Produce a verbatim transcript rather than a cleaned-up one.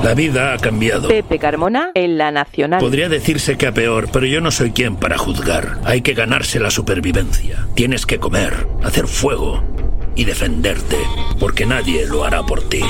La vida ha cambiado. Pepe Carmona en La Nacional. Podría decirse que a peor, pero yo no soy quien para juzgar. Hay que ganarse la supervivencia. Tienes que comer, hacer fuego y defenderte, porque nadie lo hará por ti.